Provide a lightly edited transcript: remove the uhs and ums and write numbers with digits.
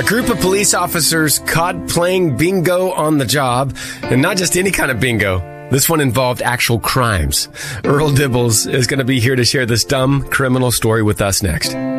A group of police officers caught playing bingo on the job, and not just any kind of bingo. This one involved actual crimes. Earl Dibbles is going to be here to share this dumb criminal story with us next.